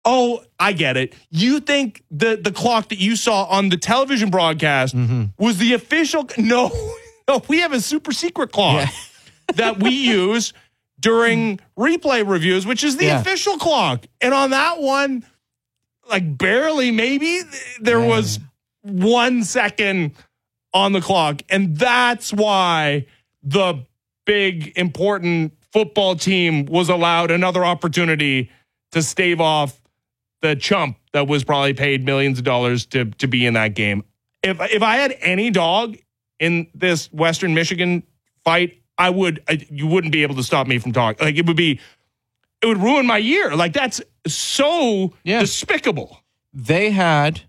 Oh, I get it. You think the clock that you saw on the television broadcast was the official? No, we have a super secret clock that we use during replay reviews, which is the official clock. And on that one, like barely, maybe there was 1 second on the clock. And that's why the big, important football team was allowed another opportunity to stave off the chump that was probably paid millions of dollars to be in that game. If I had any dog in this Western Michigan fight, you wouldn't be able to stop me from talking. Like it would ruin my year. Like that's so despicable. They had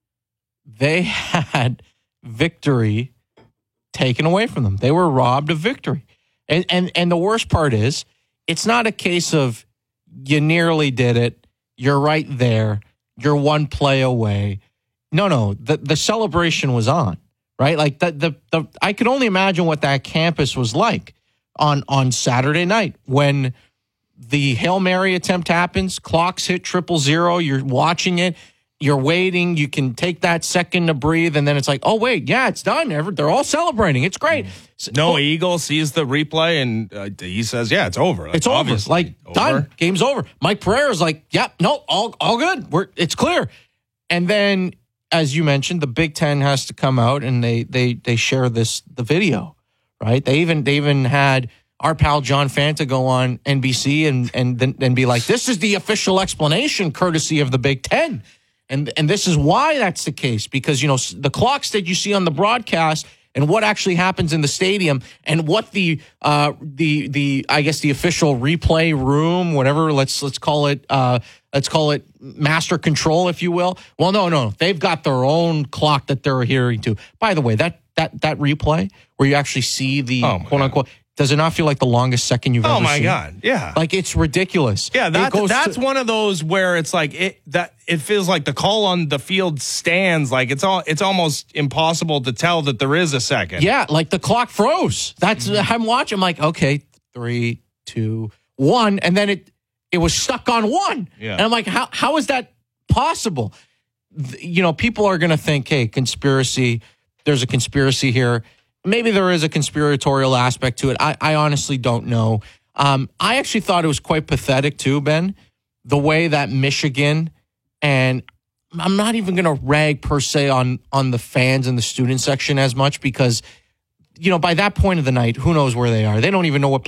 victory taken away from them. They were robbed of victory. And the worst part is, it's not a case of you nearly did it, you're right there, you're one play away. No, the celebration was on, right? Like the I could only imagine what that campus was like on Saturday night when the Hail Mary attempt happens, clocks hit 000, you're watching it. You're waiting. You can take that second to breathe, and then it's like, oh wait, yeah, it's done. They're all celebrating. It's great. Eagle sees the replay and he says, "Yeah, it's over. It's over. Like done. Game's over." Mike Pereira's like, "Yep, no, all good. It's clear." And then, as you mentioned, the Big Ten has to come out and they share the video, right? They even had our pal John Fanta go on NBC and then be like, "This is the official explanation, courtesy of the Big Ten." And this is why that's the case, because, the clocks that you see on the broadcast and what actually happens in the stadium and what the I guess the official replay room, whatever, let's call it master control, if you will. Well, no, they've got their own clock that they're adhering to. By the way, that replay where you actually see the quote unquote. Does it not feel like the longest second you've ever seen? Oh, my God. Yeah. Like, it's ridiculous. Yeah, that's one of those where it's like it feels like the call on the field stands. Like, it's almost impossible to tell that there is a second. Yeah, like the clock froze. That's I'm watching. I'm like, okay, 3, 2, 1. And then it was stuck on 1. Yeah. And I'm like, how is that possible? People are going to think, hey, conspiracy. There's a conspiracy here. Maybe there is a conspiratorial aspect to it. I honestly don't know. I actually thought it was quite pathetic too, Ben, the way that Michigan, and I'm not even going to rag per se on the fans and the student section as much because, by that point of the night, who knows where they are? They don't even know what